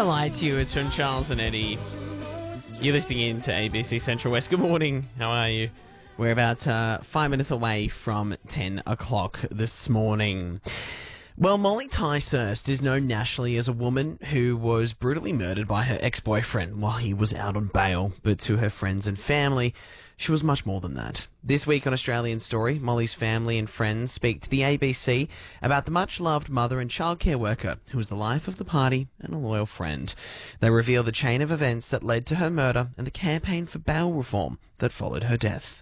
lied to you. It's from Charles and Eddie. You're listening in to ABC Central West. Good morning. How are you? We're about 5 minutes away from 10 o'clock this morning. Well, Molly Ticehurst is known nationally as a woman who was brutally murdered by her ex-boyfriend while he was out on bail. But to her friends and family, she was much more than that. This week on Australian Story, Molly's family and friends speak to the ABC about the much-loved mother and childcare worker who was the life of the party and a loyal friend. They reveal the chain of events that led to her murder and the campaign for bail reform that followed her death.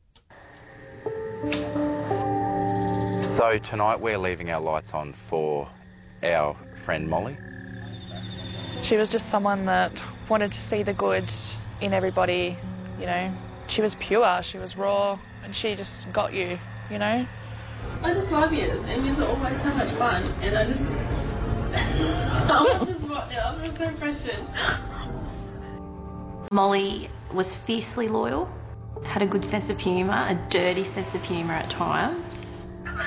So tonight we're leaving our lights on for our friend Molly. She was just someone that wanted to see the good in everybody, you know. She was pure, she was raw, and she just got you, you know. I just love yous, and yous always have much fun, and I just... I'm just right now, I'm so pressured. Molly was fiercely loyal, had a good sense of humour, a dirty sense of humour at times.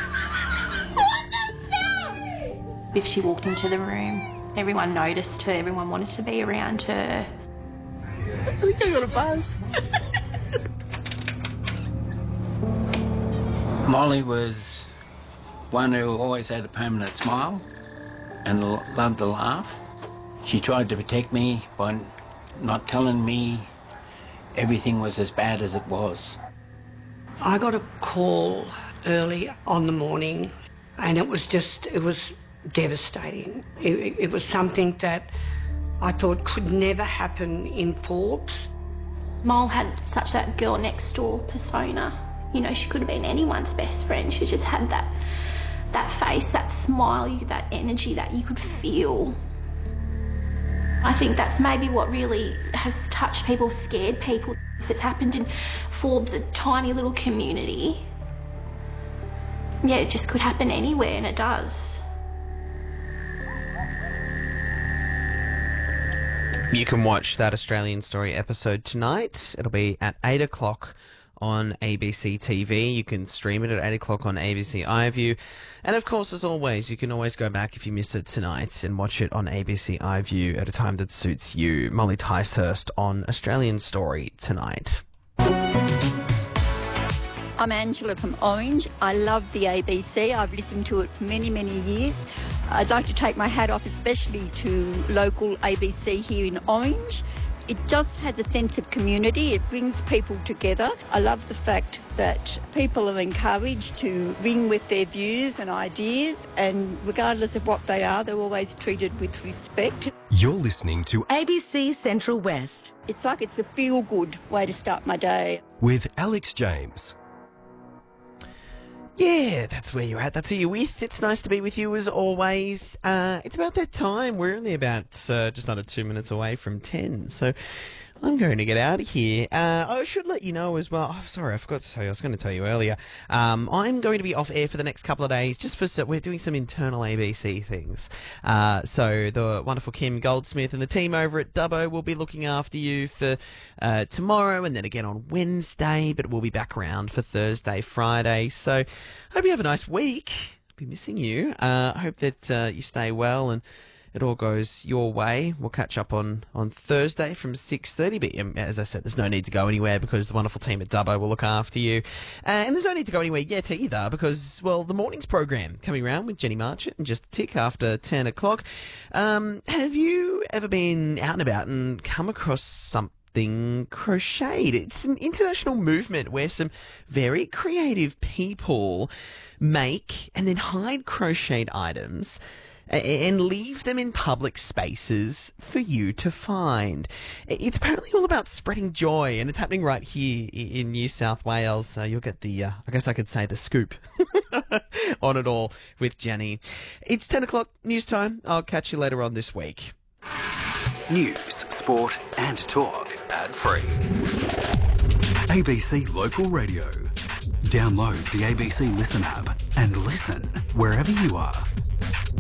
If she walked into the room, everyone noticed her, everyone wanted to be around her. I think I got a buzz. Molly was one who always had a permanent smile and loved to laugh. She tried to protect me by not telling me everything was as bad as it was. I got a call early on the morning and it was devastating. It was something that I thought could never happen in Forbes. Mole had such that girl next door persona. You know, she could have been anyone's best friend. She just had that face, that smile, that energy that you could feel. I think that's maybe what really has touched people, scared people. If it's happened in Forbes, a tiny little community, yeah, it just could happen anywhere, and it does. You can watch that Australian Story episode tonight. It'll be at 8 o'clock on ABC TV. You can stream it at 8 o'clock on ABC iView. And of course, as always, you can always go back if you miss it tonight and watch it on ABC iView at a time that suits you. Molly Ticehurst on Australian Story tonight. I'm Angela from Orange. I love the ABC. I've listened to it for many, many years. I'd like to take my hat off especially to local ABC here in Orange. It just has a sense of community. It brings people together. I love the fact that people are encouraged to ring with their views and ideas, and regardless of what they are, they're always treated with respect. You're listening to ABC Central West. It's like it's a feel-good way to start my day. With Alex James. Yeah, that's where you're at. That's who you're with. It's nice to be with you as always. It's about that time. We're only about just under 2 minutes away from 10. So I'm going to get out of here. I should let you know as well. Oh, sorry, I forgot to tell you. I was going to tell you earlier. I'm going to be off air for the next couple of days just for we're doing some internal ABC things. So the wonderful Kim Goldsmith and the team over at Dubbo will be looking after you for tomorrow and then again on Wednesday, but we'll be back around for Thursday, Friday. So hope you have a nice week. I'll be missing you. I hope that you stay well and it all goes your way. We'll catch up on Thursday from 6:30. But as I said, there's no need to go anywhere because the wonderful team at Dubbo will look after you. And there's no need to go anywhere yet either because, well, the morning's program coming around with Jenny Marchant in just a tick after 10 o'clock. Have you ever been out and about and come across something crocheted? It's an international movement where some very creative people make and then hide crocheted items and leave them in public spaces for you to find. It's apparently all about spreading joy, and it's happening right here in New South Wales. You'll get the, I guess I could say, the scoop on it all with Jenny. It's 10 o'clock news time. I'll catch you later on this week. News, sport and talk. Ad-free. ABC Local Radio. Download the ABC Listen app and listen wherever you are.